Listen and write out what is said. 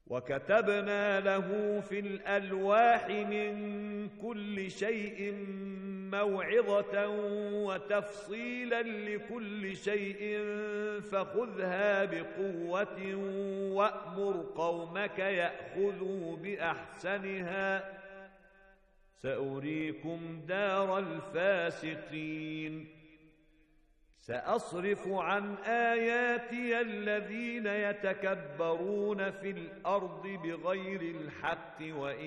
وكتبنا له في الألواح من كل شيء موعظة وتفصيلا لكل شيء فخذها بقوة وأمر قومك يأخذوا بأحسنها سأريكم دار الفاسقين سأصرف عن آياتي الذين يتكبرون في الأرض بغير الحق وإن